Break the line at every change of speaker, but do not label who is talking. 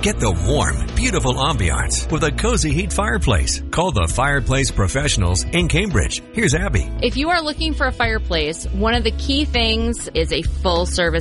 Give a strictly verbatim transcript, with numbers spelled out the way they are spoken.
Get the warm, beautiful ambiance with a cozy heat fireplace. Call the Fireplace Professionals in Cambridge. Here's Abby.
If you are looking for a fireplace, one of the key things is a full service